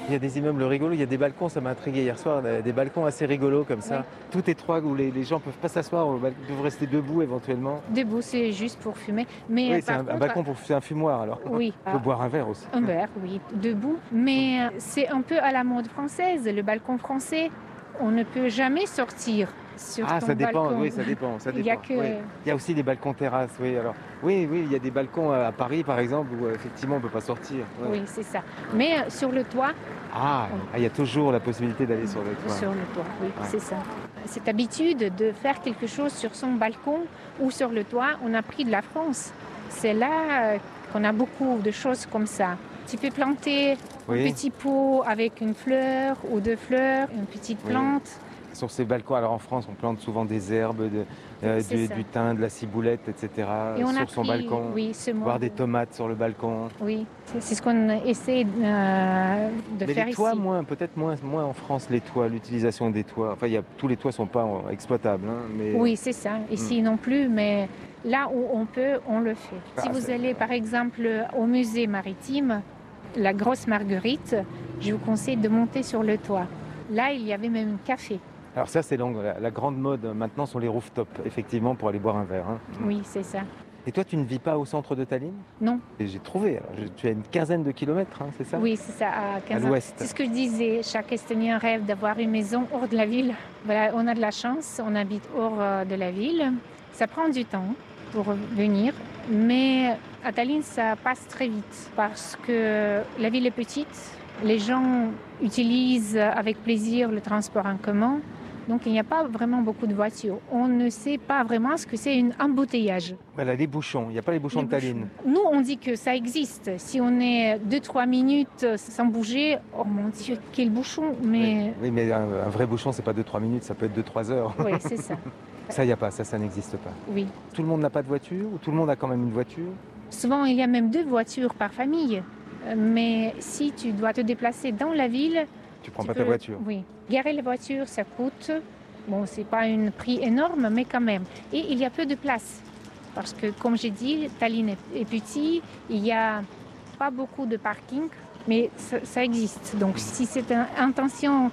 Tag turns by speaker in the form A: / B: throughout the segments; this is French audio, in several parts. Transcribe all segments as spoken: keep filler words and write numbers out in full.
A: Il y a des immeubles rigolos, il y a des balcons, ça m'a intrigué hier soir, des des balcons assez rigolos comme
B: Oui.
A: ça, tout étroit où les, les gens peuvent pas s'asseoir, au bal- peuvent rester debout éventuellement.
B: Debout, c'est juste pour fumer. Mais euh,
A: Oui, c'est
B: par
A: un, un
B: contre,
A: balcon pour c'est un fumoir alors.
B: oui,
A: On peut
B: ah,
A: boire un verre aussi.
B: un verre, oui, debout. Mais euh, c'est un peu à la mode française, le balcon français. On ne peut jamais sortir sur
A: Ah,
B: ton
A: ça dépend,
B: balcon.
A: oui, ça dépend, ça
B: Il y a
A: dépend. Oui.
B: que...
A: Il y a aussi des balcons terrasses, oui. Alors, oui, oui, il y a des balcons à Paris par exemple où euh, effectivement on peut pas sortir. Ouais.
B: Oui, c'est ça. Mais euh, sur le toit,
A: Ah, ah, il y a toujours la possibilité d'aller sur le toit.
B: sur le toit, oui,
A: Ouais.
B: c'est ça. Cette habitude de faire quelque chose sur son balcon ou sur le toit, on a pris de la France. C'est là euh, qu'on a beaucoup de choses comme ça. Tu peux planter un
A: Oui,
B: petit pot avec une fleur ou deux fleurs, une petite
A: oui.
B: plante.
A: Sur ces balcons, alors en France, on plante souvent des herbes, de- euh,
B: C'est
A: du,
B: ça.
A: du thym, de la ciboulette, et cetera.
B: Et on a
A: Sur son
B: pris,
A: balcon,
B: oui, ce
A: voir des
B: mode.
A: tomates sur le balcon.
B: Oui, c'est c'est ce qu'on essaie euh, de
A: Mais
B: faire
A: les toits,
B: ici.
A: moins, peut-être moins, moins en France, les toits, l'utilisation des toits. Enfin, il y a, tous les toits ne sont pas euh, exploitables, hein, mais
B: Oui, c'est ça.
A: hmm.
B: Ici non plus, mais là où on peut, on le fait. Si
A: Ah,
B: vous
A: c'est-
B: allez par exemple au musée maritime, la Grosse Marguerite, je vous conseille de monter sur le toit. Là, il y avait même un café.
A: Alors ça, c'est long. La, la grande mode euh, maintenant sont les rooftops, effectivement, pour aller boire un verre. Hein. Hmm.
B: Oui, c'est ça.
A: Et toi, tu ne vis pas au centre de Tallinn?
B: Non,
A: Et j'ai trouvé. Alors, je- tu as une quinzaine de kilomètres, hein, c'est ça?
B: oui, c'est ça, à
A: À
B: quinze ans.
A: l'ouest.
B: C'est ce que je disais, chaque Estonien rêve d'avoir une maison hors de la ville. Voilà, on a de la chance, on habite hors euh, de la ville. Ça prend du temps pour venir, mais à Tallinn, ça passe très vite parce que la ville est petite, les gens utilisent avec plaisir le transport en commun, donc il n'y a pas vraiment beaucoup de voitures. On ne sait pas vraiment ce que c'est un embouteillage.
A: Voilà, les bouchons. Il n'y a pas les bouchons
B: Les
A: de Tallinn.
B: bouchons. Nous, on dit que ça existe. Si on est deux trois minutes sans bouger, oh mon Dieu, quel bouchon. Mais
A: Oui, oui, mais un, un vrai bouchon, c'est pas deux trois minutes, ça peut être deux trois heures.
B: oui, c'est ça.
A: Ça, il n'y a pas, ça, ça n'existe pas.
B: Oui.
A: Tout le monde n'a pas de voiture ou tout le monde a quand même une voiture?
B: Souvent, il y a même deux voitures par famille. Euh, Mais si tu dois te déplacer dans la ville,
A: Tu prends
B: tu
A: pas
B: peux...
A: ta voiture?
B: Oui. Garer la voiture, ça coûte. Bon, c'est pas un prix énorme, mais quand même. Et il y a peu de place. Parce que, comme j'ai dit, Tallinn est, est petit. Il n'y a pas beaucoup de parking. Mais ça, ça existe. Donc, si c'est une intention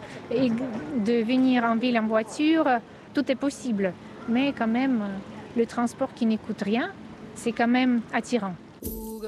B: de venir en ville en voiture, tout est possible. Mais quand même, le transport qui ne coûte rien, c'est quand même attirant.